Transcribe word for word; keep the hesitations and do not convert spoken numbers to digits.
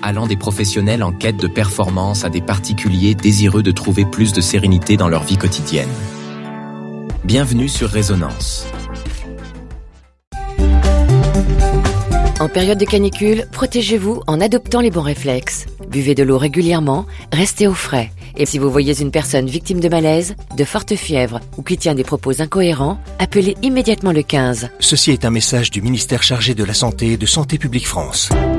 allant des professionnels en quête de performance à des particuliers désireux de trouver plus de sérénité dans leur vie quotidienne. Bienvenue sur Résonance. En période de canicule, protégez-vous en adoptant les bons réflexes. Buvez de l'eau régulièrement, restez au frais. Et si vous voyez une personne victime de malaise, de forte fièvre ou qui tient des propos incohérents, appelez immédiatement le quinze. Ceci est un message du ministère chargé de la Santé et de Santé publique France.